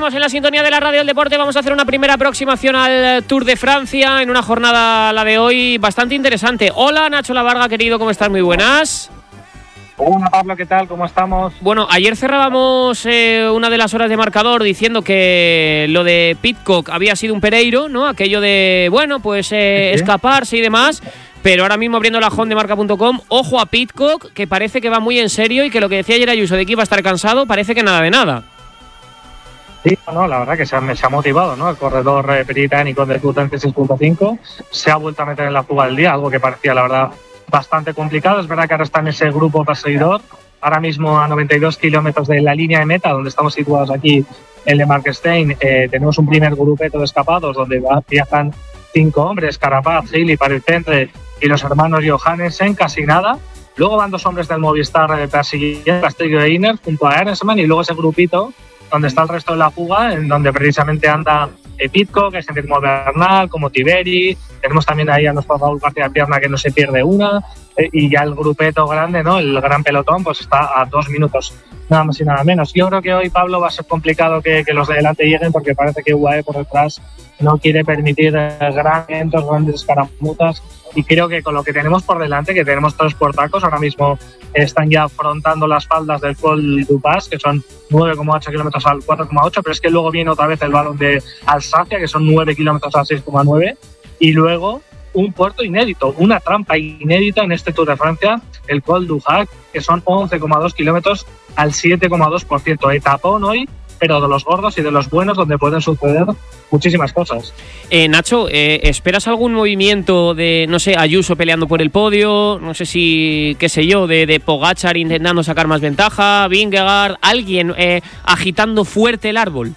seguimos en la sintonía de la Radio del Deporte. Vamos a hacer una primera aproximación al Tour de Francia en una jornada, la de hoy, bastante interesante. Hola, Nacho Lavarga, querido, ¿cómo estás? Muy buenas. Hola, Pablo, ¿qué tal? ¿Cómo estamos? Bueno, ayer cerrábamos una de las horas de marcador diciendo que lo de Pidcock había sido un pereiro, ¿no? Aquello de, bueno, pues escaparse y demás. Pero ahora mismo, abriendo la home de marca.com, ojo a Pidcock, que parece que va muy en serio y que lo que decía ayer Ayuso de que iba a estar cansado, parece que nada de nada. Sí, no, la verdad que se ha motivado, ¿no? El corredor británico del Q 36.5 se ha vuelto a meter en la fuga del día, algo que parecía, la verdad, bastante complicado. Es verdad que ahora está en ese grupo perseguidor, ahora mismo a 92 kilómetros de la línea de meta, donde estamos situados aquí en Le Marquestein. Tenemos un primer grupeto de escapados donde viajan 5 hombres, Carapaz, Gili, Paris-Centre y los hermanos Johannesen, casi nada. Luego van 2 hombres del Movistar persiguiendo Castillo de Iner junto a Eresman, y luego ese grupito donde está el resto de la fuga, en donde precisamente anda Pidcock, hay gente como Bernal, como Tiberi, tenemos también ahí a nuestro Raúl García Pierna, que no se pierde una, y ya el grupeto grande, ¿no? El gran pelotón, pues está a 2 minutos, nada más y nada menos. Yo creo que hoy, Pablo, va a ser complicado que los de delante lleguen, porque parece que UAE por detrás no quiere permitir grandes escaramutas, y creo que con lo que tenemos por delante, que tenemos 3 puertacos, ahora mismo están ya afrontando las faldas del Col du Pas, que son 9,8 kilómetros al 4,8, pero es que luego viene otra vez el balón de Alsacia, que son 9 kilómetros al 6,9, y luego un puerto inédito, una trampa inédita en este Tour de Francia, el Col du Hac, que son 11,2 kilómetros al 7,2%. Etapón hoy, pero de los gordos y de los buenos, donde pueden suceder muchísimas cosas. Nacho, ¿esperas algún movimiento de, no sé, Ayuso peleando por el podio? No sé si, qué sé yo, de Pogačar intentando sacar más ventaja, Vingegaard, alguien agitando fuerte el árbol.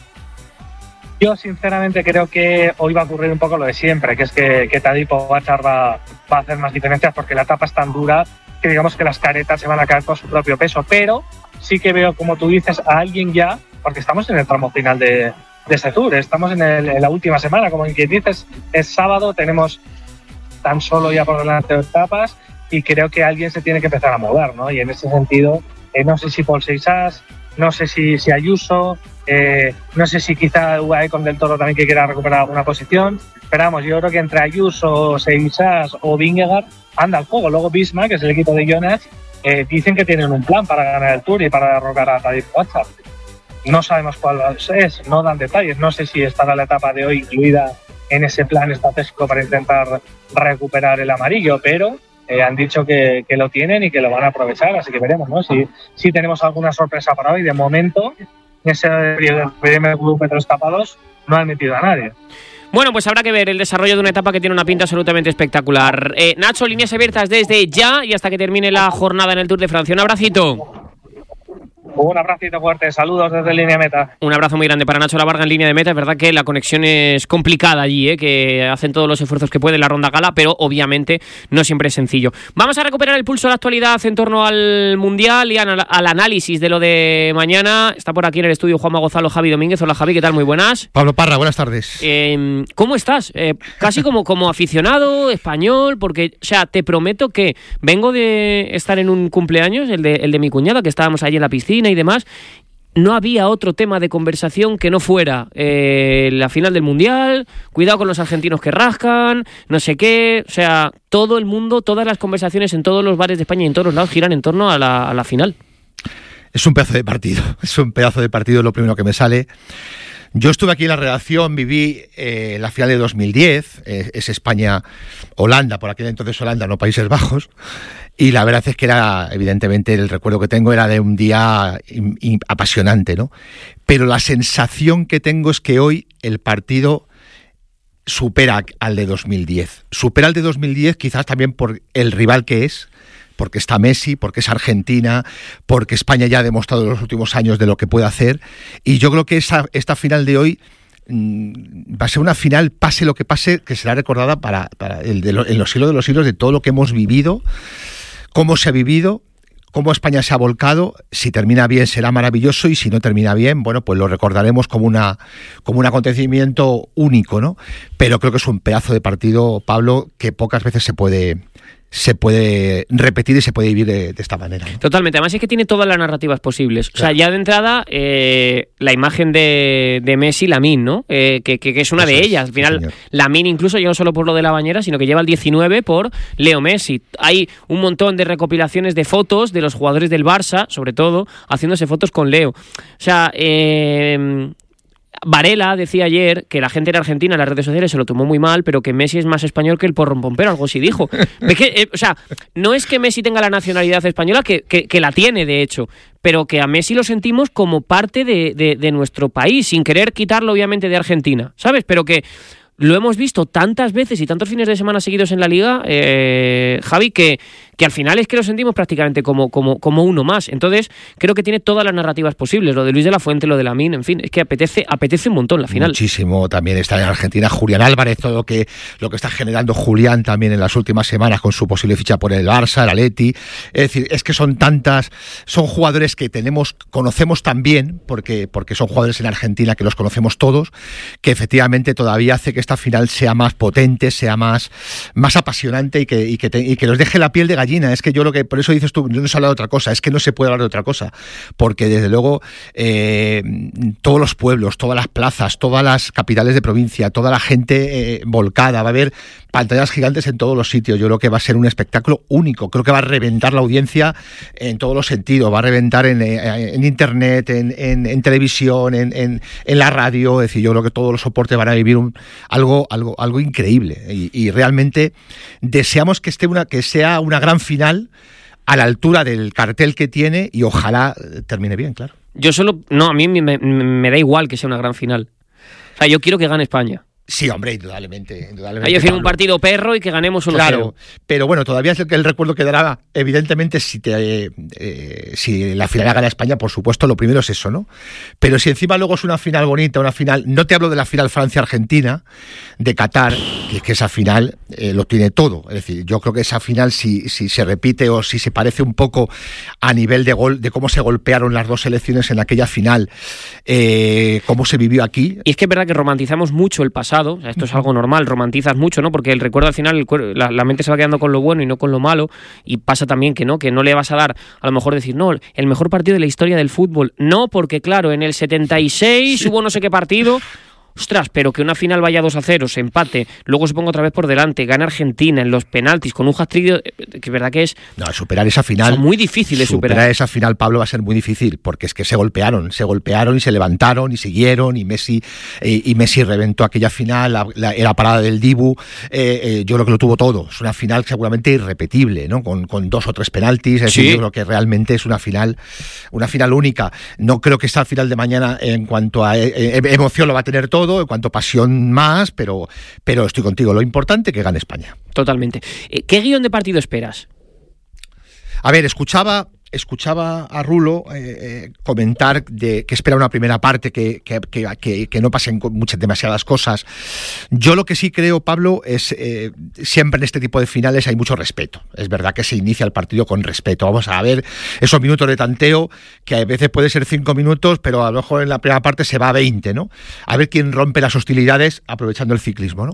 Yo sinceramente creo que hoy va a ocurrir un poco lo de siempre, que es que Tadej Pogačar va a hacer más diferencias, porque la etapa es tan dura que digamos que las caretas se van a caer por su propio peso, pero sí que veo, como tú dices, a alguien ya, porque estamos en el tramo final de este Tour, estamos en la última semana, como quien dices, es sábado, tenemos tan solo ya por delante etapas, y creo que alguien se tiene que empezar a mover, ¿no? Y en ese sentido, no sé si Paul Seixas, no sé si Ayuso, no sé si quizá UAE con Del Toro también, que quiera recuperar alguna posición, pero vamos, yo creo que entre Ayuso, Seixas o Vingegaard anda el juego. Luego Bismarck, que es el equipo de Jonas, dicen que tienen un plan para ganar el Tour y para derrocar a Tadej Pogačar. No sabemos cuál es, no dan detalles, no sé si estará la etapa de hoy incluida en ese plan estratégico para intentar recuperar el amarillo, pero han dicho que lo tienen y que lo van a aprovechar, así que veremos, ¿no? Si tenemos alguna sorpresa para hoy. De momento, en ese primer grupo de escapados no han metido a nadie. Bueno, pues habrá que ver el desarrollo de una etapa que tiene una pinta absolutamente espectacular. Nacho, líneas abiertas desde ya y hasta que termine la jornada en el Tour de Francia. Un abracito. Un abracito fuerte, saludos desde Línea Meta. Un abrazo muy grande para Nacho Lavarga en Línea de Meta. Es verdad que la conexión es complicada allí, que hacen todos los esfuerzos que pueden la Ronda Gala, pero obviamente no siempre es sencillo. Vamos a recuperar el pulso de la actualidad en torno al Mundial y al análisis de lo de mañana. Está por aquí en el estudio Juanma Gonzalo, Javi Domínguez. Hola, Javi, ¿qué tal? Muy buenas. Pablo Parra, buenas tardes. ¿Cómo estás? Casi como aficionado español, porque, o sea, te prometo que vengo de estar en un cumpleaños, el de mi cuñada, que estábamos allí en la piscina y demás. No había otro tema de conversación que no fuera la final del Mundial, cuidado con los argentinos que rascan, no sé qué. O sea, todo el mundo, todas las conversaciones en todos los bares de España y en todos los lados giran en torno a la final. Es un pedazo de partido, es lo primero que me sale. Yo estuve aquí en la redacción, viví la final de 2010, es España-Holanda, por aquel entonces Holanda, no Países Bajos, y la verdad es que era, evidentemente, el recuerdo que tengo era de un día apasionante, ¿no? Pero la sensación que tengo es que hoy el partido supera al de 2010. Supera al de 2010 quizás también por el rival que es, porque está Messi, porque es Argentina, porque España ya ha demostrado en los últimos años de lo que puede hacer, y yo creo que esta final de hoy va a ser una final, pase lo que pase, que será recordada en los siglos de los siglos, de todo lo que hemos vivido, cómo se ha vivido, cómo España se ha volcado. Si termina bien será maravilloso, y si no termina bien, bueno, pues lo recordaremos como un acontecimiento único, ¿no? Pero creo que es un pedazo de partido, Pablo, que pocas veces se puede se puede repetir y se puede vivir de esta manera, ¿no? Totalmente, además es que tiene todas las narrativas posibles. Claro. O sea, ya de entrada, la imagen de Messi, Lamine, ¿no? Que es una de ellas. Al final, sí, Lamine incluso, ya no solo por lo de la bañera, sino que lleva el 19 por Leo Messi. Hay un montón de recopilaciones de fotos de los jugadores del Barça, sobre todo, haciéndose fotos con Leo. O sea, Varela decía ayer que la gente en Argentina en las redes sociales se lo tomó muy mal, pero que Messi es más español que el porrón pompero, algo así dijo. O sea, no es que Messi tenga la nacionalidad española, que la tiene de hecho, pero que a Messi lo sentimos como parte de nuestro país, sin querer quitarlo obviamente de Argentina, ¿sabes? Pero que lo hemos visto tantas veces y tantos fines de semana seguidos en la Liga, Javi, que al final es que lo sentimos prácticamente como uno más. Entonces, creo que tiene todas las narrativas posibles. Lo de Luis de la Fuente, lo de Lamine, en fin, es que apetece un montón la final. Muchísimo. También está en Argentina Julián Álvarez, todo lo que está generando Julián también en las últimas semanas con su posible ficha por el Barça, el Atleti. Es decir, es que son jugadores que conocemos también, porque son jugadores en Argentina que los conocemos todos, que efectivamente todavía hace que esta final sea más potente, sea más apasionante y que nos deje la piel de gallina. Es que yo por eso dices tú, no se habla de otra cosa, es que no se puede hablar de otra cosa, porque desde luego todos los pueblos, todas las plazas, todas las capitales de provincia, toda la gente volcada, va a haber pantallas gigantes en todos los sitios. Yo creo que va a ser un espectáculo único, creo que va a reventar la audiencia en todos los sentidos, va a reventar en internet, en televisión, en la radio. Es decir, yo creo que todos los soportes van a vivir algo increíble y realmente deseamos que sea una gran final a la altura del cartel que tiene y ojalá termine bien, claro. A mí me da igual que sea una gran final. O sea, yo quiero que gane España. Sí, hombre, indudablemente. Yo quiero un partido perro y que ganemos 1-0. Claro, pero bueno, todavía es el recuerdo que dará, evidentemente, si la final la gana España, por supuesto, lo primero es eso, ¿no? Pero si encima luego es una final bonita, una final, no te hablo de la final Francia-Argentina, de Qatar, que esa final lo tiene todo. Es decir, yo creo que esa final, si se repite o si se parece un poco a nivel de cómo se golpearon las dos selecciones en aquella final, cómo se vivió aquí. Y es que es verdad que romantizamos mucho el pasado. O sea, esto es algo normal, romantizas mucho, ¿no? Porque el recuerdo al final, la mente se va quedando con lo bueno y no con lo malo, y pasa también que no le vas a dar, a lo mejor decir, no, el mejor partido de la historia del fútbol. No, porque claro, en el 76 hubo no sé qué partido. Ostras, pero que una final vaya 2-0, se empate, luego se ponga otra vez por delante, gana Argentina en los penaltis con un hat-trick, que es verdad que es... No, superar esa final... Es muy difícil de superar. Superar esa final, Pablo, va a ser muy difícil, porque es que se golpearon y se levantaron y siguieron, y Messi reventó aquella final, la parada del Dibu, yo creo que lo tuvo todo. Es una final seguramente irrepetible, ¿no? Con 2 o 3 penaltis, es decir, yo creo que realmente es una final única. No creo que esta final de mañana, en cuanto a emoción, lo va a tener todo, en cuanto a pasión más, pero estoy contigo. Lo importante es que gane España. Totalmente. ¿Qué guión de partido esperas? A ver, escuchaba a Rulo comentar que espera una primera parte que no pasen demasiadas cosas. Yo lo que sí creo, Pablo, es siempre en este tipo de finales hay mucho respeto. Es verdad que se inicia el partido con respeto. Vamos a ver esos minutos de tanteo, que a veces puede ser 5 minutos, pero a lo mejor en la primera parte se va a 20, ¿no? A ver quién rompe las hostilidades aprovechando el ciclismo, ¿no?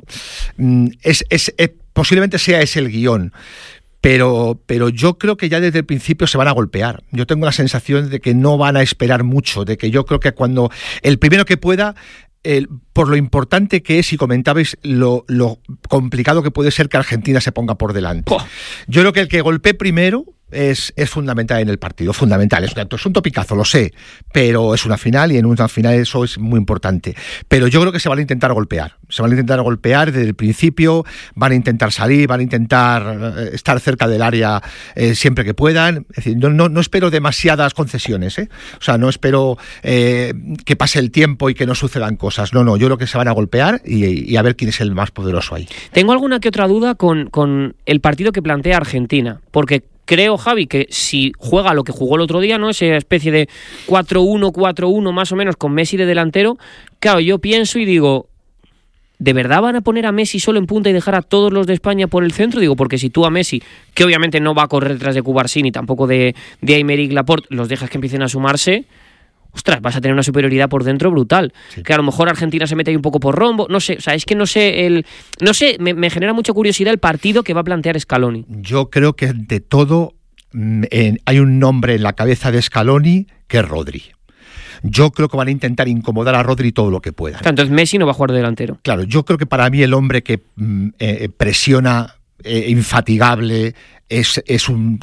Posiblemente sea ese el guión. Pero yo creo que ya desde el principio se van a golpear. Yo tengo la sensación de que no van a esperar mucho, de que yo creo que cuando el primero que pueda, por lo importante que es, y comentabais lo complicado que puede ser que Argentina se ponga por delante. Yo creo que el que golpee primero es fundamental en el partido, fundamental. Es un topicazo, lo sé, pero es una final y en una final eso es muy importante. Pero yo creo que se van a intentar golpear. Se van a intentar golpear desde el principio, van a intentar salir, van a intentar estar cerca del área siempre que puedan. Es decir, no espero demasiadas concesiones, ¿eh? O sea, no espero que pase el tiempo y que no sucedan cosas. No, yo creo que se van a golpear y a ver quién es el más poderoso ahí. Tengo alguna que otra duda con el partido que plantea Argentina, porque creo, Javi, que si juega lo que jugó el otro día, ¿no? Esa especie de 4-1 más o menos con Messi de delantero, claro, yo pienso y digo, ¿de verdad van a poner a Messi solo en punta y dejar a todos los de España por el centro? Digo, porque si tú a Messi, que obviamente no va a correr detrás de Cubarsí ni tampoco de Aymeric Laporte, los dejas que empiecen a sumarse, ostras, vas a tener una superioridad por dentro brutal. Sí. Que a lo mejor Argentina se mete ahí un poco por rombo, no sé, o sea, es que no sé, me genera mucha curiosidad el partido que va a plantear Scaloni. Yo creo que de todo hay un nombre en la cabeza de Scaloni que es Rodri. Yo creo que van a intentar incomodar a Rodri todo lo que puedan. Claro, entonces Messi no va a jugar de delantero. Claro, yo creo que para mí el hombre que presiona infatigable es un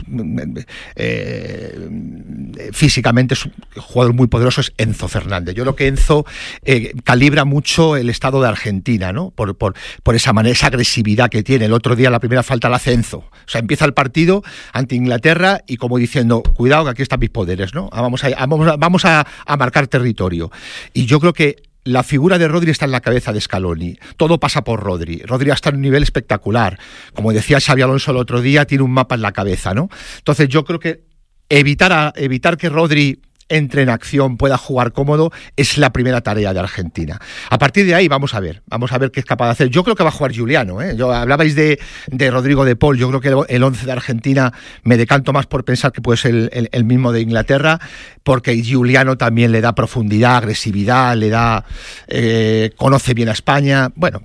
físicamente es un jugador muy poderoso, es Enzo Fernández. Yo creo que Enzo calibra mucho el estado de Argentina, ¿no? Por esa manera, esa agresividad que tiene. El otro día la primera falta la hace Enzo. O sea, empieza el partido ante Inglaterra y como diciendo, cuidado que aquí están mis poderes, ¿no? Vamos a marcar territorio. Y yo creo que la figura de Rodri está en la cabeza de Scaloni. Todo pasa por Rodri. Rodri está en un nivel espectacular. Como decía Xabi Alonso el otro día, tiene un mapa en la cabeza, ¿no? Entonces yo creo que evitar que Rodri entre en acción, pueda jugar cómodo, es la primera tarea de Argentina. A partir de ahí vamos a ver qué es capaz de hacer. Yo creo que va a jugar Giuliano, ¿eh? Hablabais de Rodrigo de Paul. Yo creo que el 11 de Argentina me decanto más por pensar que puede ser el mismo de Inglaterra, porque Giuliano también le da profundidad, agresividad, le da conoce bien a España. Bueno,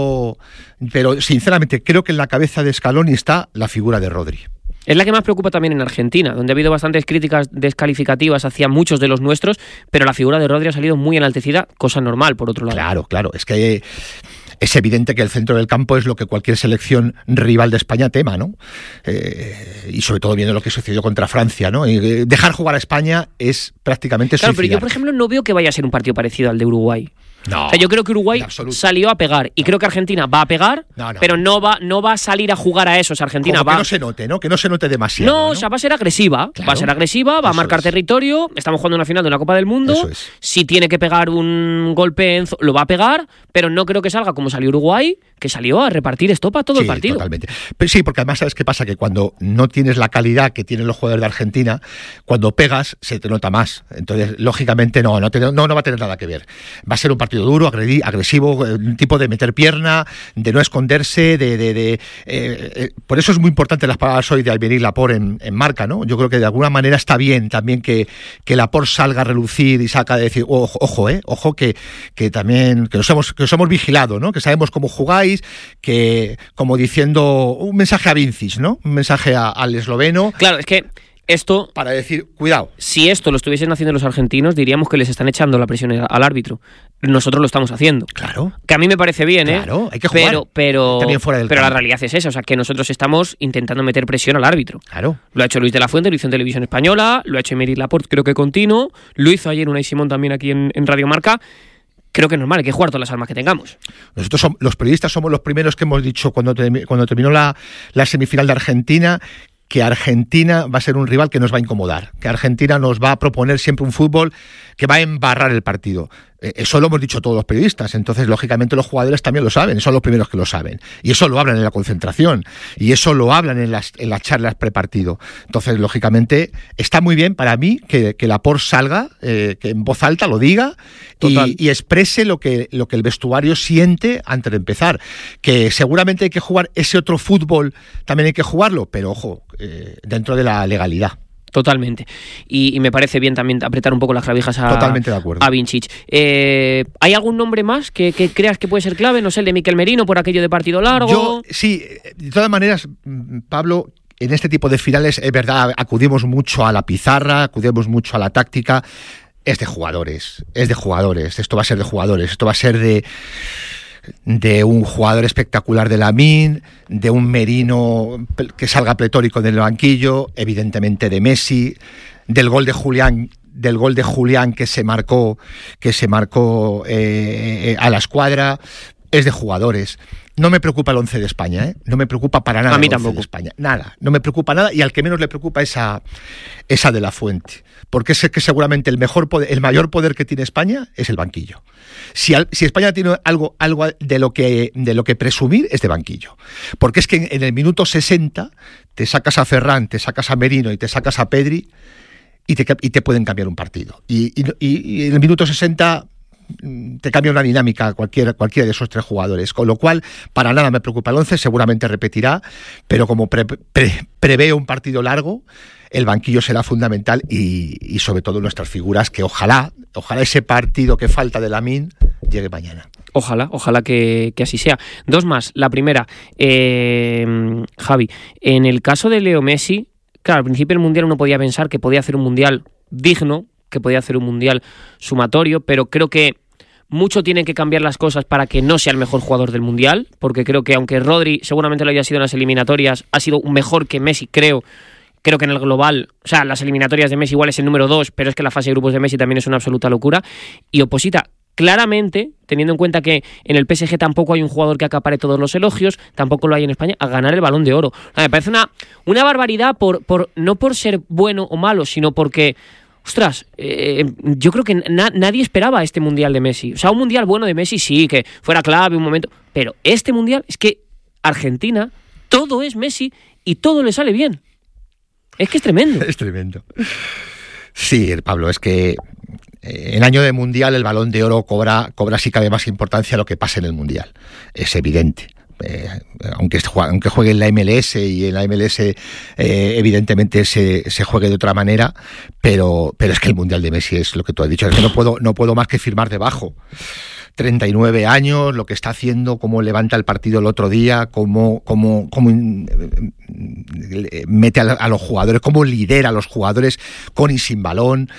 pero sinceramente creo que en la cabeza de Scaloni está la figura de Rodri. Es la que más preocupa también en Argentina, donde ha habido bastantes críticas descalificativas hacia muchos de los nuestros, pero la figura de Rodri ha salido muy enaltecida, cosa normal, por otro lado. Claro, es que es evidente que el centro del campo es lo que cualquier selección rival de España tema, ¿no? Y sobre todo viendo lo que sucedió contra Francia, ¿no? Y dejar jugar a España es prácticamente suicidar. Claro, pero yo, por ejemplo, no veo que vaya a ser un partido parecido al de Uruguay. No, o sea, yo creo que Uruguay salió a pegar y creo que Argentina va a pegar, pero no va a salir a jugar a eso. O sea, Argentina va... Que no se note, ¿no? Que no se note demasiado. No, o sea, va a ser agresiva. Claro, va a marcar territorio. Estamos jugando una final de una Copa del Mundo. Eso es. Si tiene que pegar un golpe, lo va a pegar, pero no creo que salga como salió Uruguay, que salió a repartir estopa todo el partido. Totalmente. Pero sí, porque además, ¿sabes qué pasa? Que cuando no tienes la calidad que tienen los jugadores de Argentina, cuando pegas, se te nota más. Entonces, lógicamente, no va a tener nada que ver. Va a ser un partido duro, agresivo, un tipo de meter pierna, de no esconderse, por eso es muy importante las palabras hoy de Aymeric Laporte en Marca, ¿no? Yo creo que de alguna manera está bien también que Laporte salga a relucir y saca de decir, ojo, que también que os hemos vigilado, ¿no? Que sabemos cómo jugáis, que como diciendo un mensaje a Vinicius, ¿no? Un mensaje al esloveno. Claro, es que esto, para decir, cuidado. Si esto lo estuviesen haciendo los argentinos, diríamos que les están echando la presión al árbitro. Nosotros lo estamos haciendo. Claro. Que a mí me parece bien, Claro, hay que jugar. Pero también fuera del campo. La realidad es esa, o sea, que nosotros estamos intentando meter presión al árbitro. Claro. Lo ha hecho Luis de la Fuente, lo hizo en Televisión Española, lo ha hecho Aymeric Laporte, creo que continuo, lo hizo ayer Unai Simón también aquí en Radio Marca. Creo que es normal, hay que jugar todas las armas que tengamos. Nosotros los periodistas somos los primeros que hemos dicho cuando terminó la semifinal de Argentina, que Argentina va a ser un rival que nos va a incomodar, que Argentina nos va a proponer siempre un fútbol que va a embarrar el partido. Eso lo hemos dicho todos los periodistas, entonces lógicamente los jugadores también lo saben, son los primeros que lo saben, y eso lo hablan en la concentración, y eso lo hablan en las charlas prepartido. Entonces lógicamente está muy bien para mí que Laporte salga, que en voz alta lo diga y exprese lo que el vestuario siente antes de empezar, que seguramente hay que jugar ese otro fútbol, también hay que jugarlo, pero ojo, dentro de la legalidad. Totalmente. Y me parece bien también apretar un poco las clavijas Totalmente de acuerdo. A Vinicius. ¿Hay algún nombre más que creas que puede ser clave? No sé, el de Mikel Merino por aquello de partido largo. Sí, de todas maneras, Pablo, en este tipo de finales, es verdad, acudimos mucho a la pizarra, acudimos mucho a la táctica. Es de jugadores. Esto va a ser de jugadores. Esto va a ser de un jugador espectacular de Lamine, de un Merino que salga pletórico del banquillo, evidentemente de Messi, del gol de Julián que se marcó a la escuadra. Es de jugadores. No me preocupa el 11 de España, ¿eh? No me preocupa para nada. A mí el 11 tampoco. de España. Nada, no me preocupa nada, y al que menos le preocupa es a de la Fuente, porque es que seguramente el mayor poder que tiene España es el banquillo. Si España tiene algo de lo que presumir, es de banquillo, porque es que en el minuto 60 te sacas a Ferran, te sacas a Merino y te sacas a Pedri y te pueden cambiar un partido. Y en el minuto 60 te cambia una dinámica cualquiera de esos tres jugadores, con lo cual para nada me preocupa el 11, seguramente repetirá, pero como preveo un partido largo, el banquillo será fundamental y sobre todo nuestras figuras, que ojalá ese partido que falta de Lamine llegue mañana. Ojalá que así sea. Dos más. La primera, Javi, en el caso de Leo Messi, claro, al principio del Mundial uno podía pensar que podía hacer un Mundial digno, que podía hacer un Mundial sumatorio, pero creo que mucho tienen que cambiar las cosas para que no sea el mejor jugador del Mundial, porque creo que aunque Rodri seguramente lo haya sido en las eliminatorias, ha sido mejor que Messi, creo que en el global, o sea, las eliminatorias de Messi igual es el número 2, pero es que la fase de grupos de Messi también es una absoluta locura. Y Oposita, claramente, teniendo en cuenta que en el PSG tampoco hay un jugador que acapare todos los elogios, tampoco lo hay en España, a ganar el Balón de Oro. Me parece una barbaridad no por ser bueno o malo, sino porque, ostras, yo creo que nadie esperaba este Mundial de Messi. O sea, un Mundial bueno de Messi sí, que fuera clave un momento, pero este Mundial es que Argentina, todo es Messi y todo le sale bien. Es que es tremendo. Es tremendo. Sí, Pablo, es que en año de Mundial el Balón de Oro cobra si cabe más importancia lo que pasa en el Mundial. Es evidente. Aunque juegue en la MLS y en la MLS evidentemente se juegue de otra manera, pero es que el Mundial de Messi es lo que tú has dicho. Es que no puedo más que firmar debajo. 39 años, lo que está haciendo, cómo levanta el partido el otro día, cómo mete a los jugadores, cómo lidera a los jugadores con y sin balón.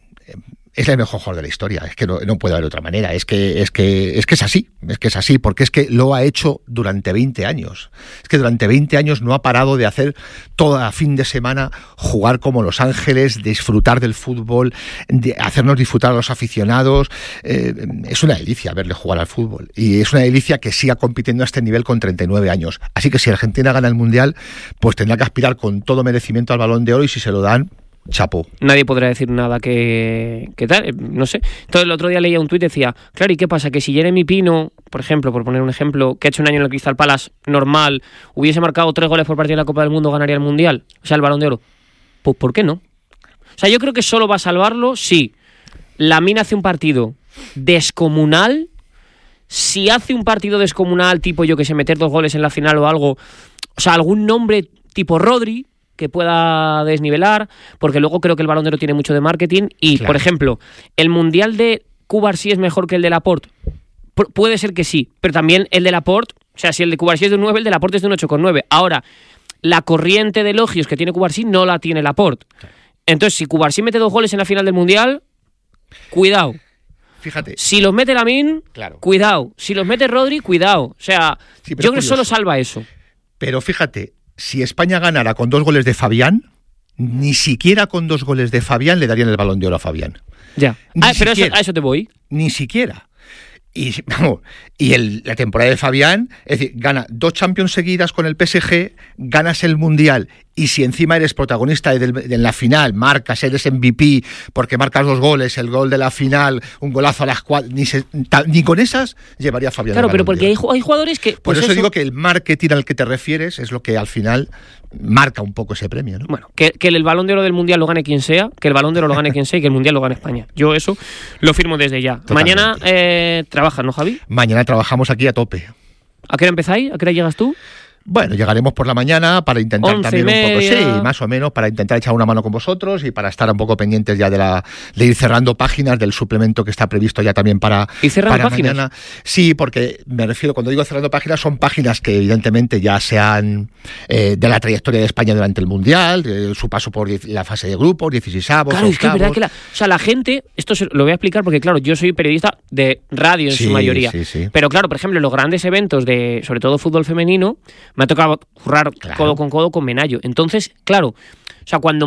Es el mejor jugador de la historia, es que no puede haber otra manera, es que es así, porque es que lo ha hecho durante 20 años. Es que durante 20 años no ha parado de hacer todo fin de semana, jugar como Los Ángeles, disfrutar del fútbol, de hacernos disfrutar a los aficionados. Es una delicia verle jugar al fútbol y es una delicia que siga compitiendo a este nivel con 39 años. Así que si Argentina gana el Mundial, pues tendrá que aspirar con todo merecimiento al Balón de Oro y si se lo dan, chapó. Nadie podrá decir nada que tal, no sé. Entonces el otro día leía un tuit y decía, claro, ¿y qué pasa? Que si Jeremy Pino, por ejemplo, por poner un ejemplo, que ha hecho un año en el Crystal Palace normal, hubiese marcado 3 goles por partido en la Copa del Mundo, ganaría el Mundial, o sea, el Balón de Oro. Pues ¿por qué no? O sea, yo creo que solo va a salvarlo si Lamine hace un partido descomunal, si hace un partido descomunal, tipo yo que sé, meter 2 goles en la final o algo, o sea, algún nombre tipo Rodri, que pueda desnivelar, porque luego creo que el Balón de Oro tiene mucho de marketing y, claro, por ejemplo, el Mundial de Cubarsí es mejor que el de Laporte. Puede ser que sí, pero también el de Laporte, o sea, si el de Cubarsí es de un 9, el de Laporte es de un 8,9. Ahora, la corriente de elogios que tiene Cubarsí no la tiene Laporte. Entonces, si Cubarsí mete 2 goles en la final del Mundial, cuidado. Fíjate. Si los mete Lamine, claro, cuidado. Si los mete Rodri, cuidado. O sea, sí, yo creo que solo salva eso. Pero fíjate, si España ganara con 2 goles de Fabián, ni siquiera con 2 goles de Fabián le darían el Balón de Oro a Fabián. Ya. Pero a eso te voy. Ni siquiera. Y vamos, la temporada de Fabián, es decir, gana 2 Champions seguidas con el PSG, ganas el Mundial, y si encima eres protagonista en la final, marcas, eres MVP, porque marcas 2 goles, el gol de la final, un golazo a las 4, ni con esas llevaría a Fabián. Claro, pero porque hay jugadores que... Por eso digo que el marketing al que te refieres es lo que al final marca un poco ese premio, ¿no? Bueno, que el Balón de Oro del Mundial lo gane quien sea, que el Balón de Oro lo gane quien sea y que el Mundial lo gane España. Yo eso lo firmo desde ya. Totalmente. Mañana trabajas, ¿no, Javi? Mañana trabajamos aquí a tope. ¿A qué hora empezáis? ¿A qué hora llegas tú? Bueno, llegaremos por la mañana para intentar también un poco, sí, más o menos, para intentar echar una mano con vosotros y para estar un poco pendientes ya de ir cerrando páginas del suplemento que está previsto ya también para páginas? Mañana. Sí, porque me refiero, cuando digo cerrando páginas, son páginas que evidentemente ya sean de la trayectoria de España durante el Mundial, su paso por la fase de grupos, 16avos, claro, es que es verdad que la gente, esto lo voy a explicar porque, claro, yo soy periodista de radio en su mayoría, sí. Pero claro, por ejemplo, en los grandes eventos de, sobre todo fútbol femenino, me ha tocado currar codo con codo con Menayo. Entonces, claro, o sea, cuando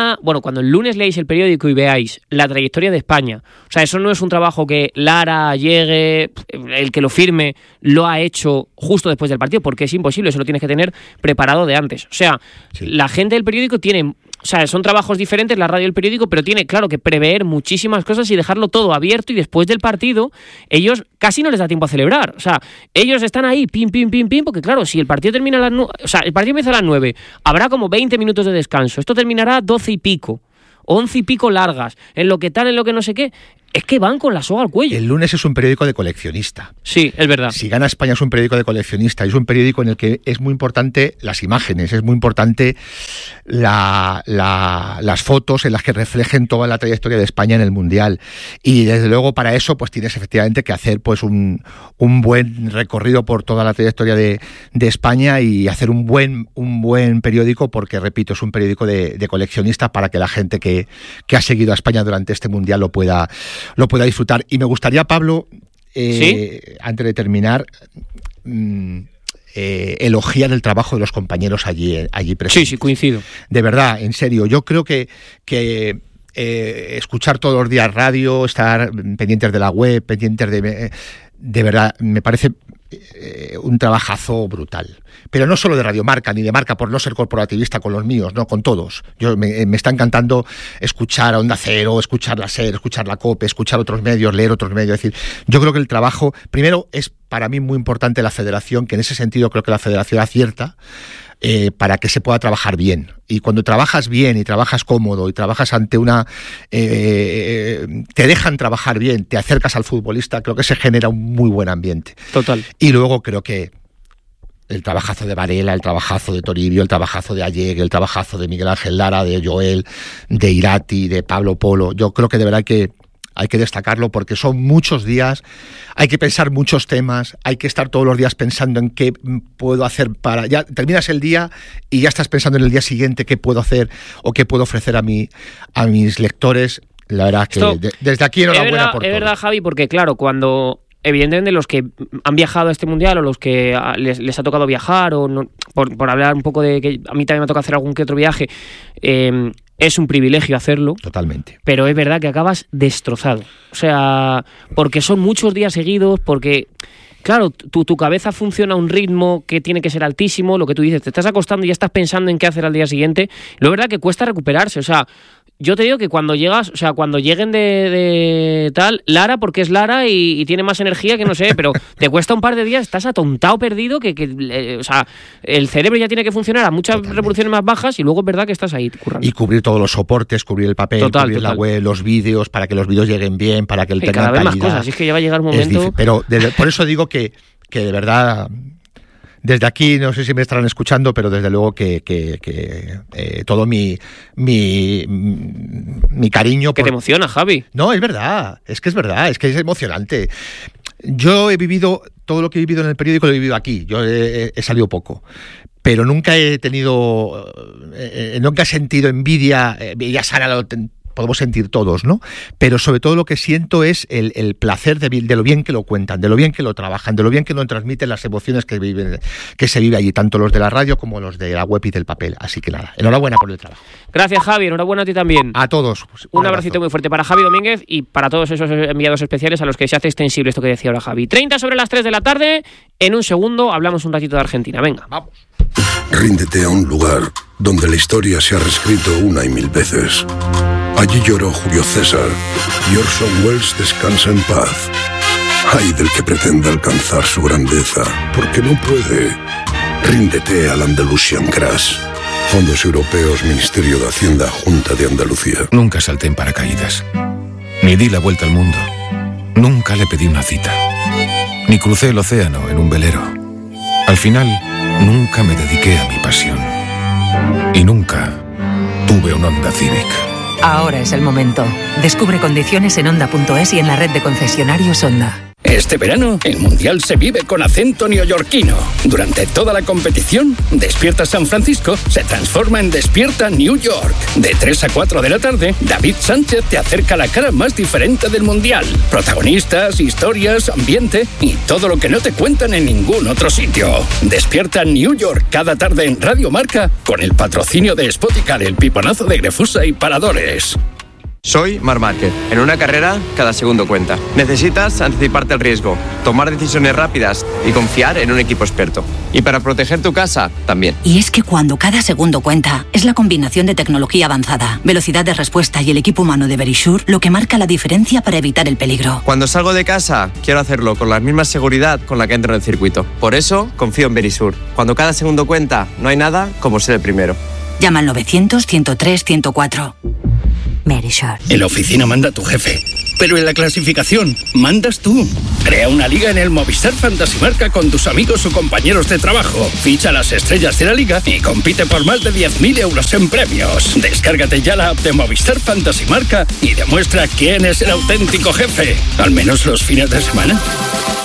el lunes leáis el periódico y veáis la trayectoria de España, o sea, eso no es un trabajo que Lara llegue, el que lo firme, lo ha hecho justo después del partido, porque es imposible, eso lo tienes que tener preparado de antes. O sea, la gente del periódico tiene... O sea, son trabajos diferentes, la radio y el periódico, pero tiene, claro, que prever muchísimas cosas y dejarlo todo abierto, y después del partido, ellos casi no les da tiempo a celebrar. O sea, ellos están ahí, pim, porque claro, si el partido termina a las 9, o sea, el partido empieza a las 9, habrá como 20 minutos de descanso. Esto terminará 12 y pico, 11 y pico largas, en lo que tal, en lo que no sé qué. es que van con la soga al cuello. El Lunes es un periódico de coleccionista. Sí, es verdad. Si gana España es un periódico de coleccionista, es un periódico en el que es muy importante las imágenes, es muy importante las fotos en las que reflejen toda la trayectoria de España en el Mundial. Y desde luego para eso pues tienes efectivamente que hacer pues un buen recorrido por toda la trayectoria de España y hacer un buen periódico, porque repito, es un periódico de coleccionistas para que la gente que ha seguido a España durante este Mundial lo pueda disfrutar. Y me gustaría, Pablo, ¿sí? Antes de terminar, elogiar el trabajo de los compañeros allí presentes. Sí, coincido. De verdad, en serio, yo creo que escuchar todos los días radio, estar pendientes de la web, pendientes de verdad, me parece un trabajazo brutal. Pero no solo de Radio Marca, ni de Marca, por no ser corporativista con los míos, no, con todos. Me está encantando escuchar a Onda Cero, escuchar la SER, escuchar la COPE, escuchar otros medios, leer otros medios. Es decir, yo creo que el trabajo, primero, es para mí muy importante la federación, que en ese sentido creo que la federación acierta, para que se pueda trabajar bien. Y cuando trabajas bien y trabajas cómodo y trabajas ante te dejan trabajar bien, te acercas al futbolista, creo que se genera un muy buen ambiente. Total. Y luego creo que el trabajazo de Varela, el trabajazo de Toribio, el trabajazo de Alleg, el trabajazo de Miguel Ángel Lara, de Joel, de Irati, de Pablo Polo, yo creo que de verdad hay que destacarlo, porque son muchos días, hay que pensar muchos temas, hay que estar todos los días pensando en qué puedo hacer ya terminas el día y ya estás pensando en el día siguiente qué puedo hacer o qué puedo ofrecer a mis lectores. La verdad que desde aquí enhorabuena por todo. Es verdad, Javi, porque claro, cuando evidentemente los que han viajado a este Mundial o los que les ha tocado viajar, o no, por hablar un poco de que a mí también me toca hacer algún que otro viaje, es un privilegio hacerlo. Totalmente. Pero es verdad que acabas destrozado. O sea, porque son muchos días seguidos, porque claro, tu cabeza funciona a un ritmo que tiene que ser altísimo, lo que tú dices, te estás acostando y ya estás pensando en qué hacer al día siguiente. Lo verdad que cuesta recuperarse, o sea, yo te digo que cuando llegas, o sea, cuando lleguen de tal, Lara, porque es Lara y tiene más energía que no sé, pero te cuesta un par de días, estás atontado, perdido, o sea, el cerebro ya tiene que funcionar a muchas revoluciones más bajas y luego es verdad que estás ahí currando. Y cubrir todos los soportes, cubrir el papel, cubrir la web, los vídeos, para que los vídeos lleguen bien, para que el tenga calidad. Cada vez más cosas, es que ya va a llegar un momento... Pero por eso digo que de verdad... Desde aquí, no sé si me estarán escuchando, pero desde luego que todo mi cariño... Que te emociona, Javi. No, es verdad, es que es emocionante. Yo he vivido, todo lo que he vivido en el periódico lo he vivido aquí, yo he salido poco. Pero nunca he sentido envidia, ya Sara podemos sentir todos, ¿no? Pero sobre todo lo que siento es el placer de lo bien que lo cuentan, de lo bien que lo trabajan, de lo bien que lo transmiten, las emociones que se vive allí, tanto los de la radio como los de la web y del papel. Así que nada, enhorabuena por el trabajo. Gracias, Javi, enhorabuena a ti también. A todos. Pues, un abracito muy fuerte para Javi Domínguez y para todos esos enviados especiales a los que se hace extensible esto que decía ahora Javi. 30 sobre las 3 de la tarde, en un segundo hablamos un ratito de Argentina. Venga, vamos. Ríndete a un lugar donde la historia se ha reescrito una y mil veces. Allí lloró Julio César y Orson Welles descansa en paz. Ay del que pretenda alcanzar su grandeza, porque no puede. Ríndete al Andalusian Crash. Fondos Europeos, Ministerio de Hacienda, Junta de Andalucía. Nunca salté en paracaídas, ni di la vuelta al mundo. Nunca le pedí una cita, ni crucé el océano en un velero. Al final, nunca me dediqué a mi pasión. Y nunca tuve un Honda Civic. Ahora es el momento. Descubre condiciones en Honda.es y en la red de concesionarios Honda. Este verano, el Mundial se vive con acento neoyorquino. Durante toda la competición, Despierta San Francisco se transforma en Despierta New York. De 3 a 4 de la tarde, David Sánchez te acerca la cara más diferente del Mundial. Protagonistas, historias, ambiente y todo lo que no te cuentan en ningún otro sitio. Despierta New York cada tarde en Radio Marca con el patrocinio de Spoticar, el piponazo de Grefusa y Paradores. Soy Marc Márquez. En una carrera, cada segundo cuenta. Necesitas anticiparte al riesgo, tomar decisiones rápidas y confiar en un equipo experto. Y para proteger tu casa, también. Y es que cuando cada segundo cuenta, es la combinación de tecnología avanzada, velocidad de respuesta y el equipo humano de Verisure lo que marca la diferencia para evitar el peligro. Cuando salgo de casa, quiero hacerlo con la misma seguridad con la que entro en el circuito. Por eso, confío en Verisure. Cuando cada segundo cuenta, no hay nada como ser el primero. Llama al 900-103-104. En la oficina manda tu jefe. pero en la clasificación mandas tú. Crea una liga en el Movistar Fantasy Marca con tus amigos o compañeros de trabajo. Ficha las estrellas de la liga y compite por más de 10.000 euros en premios. Descárgate ya la app de Movistar Fantasy Marca y demuestra quién es el auténtico jefe, al menos los fines de semana.